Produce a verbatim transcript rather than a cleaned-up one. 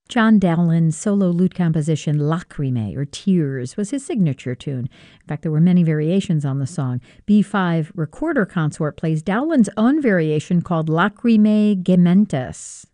John Dowland's solo lute composition Lacrime, or Tears, was his signature tune. In fact, there were many variations on the song. B five Recorder Consort plays Dowland's own variation called Lacrime Gementes.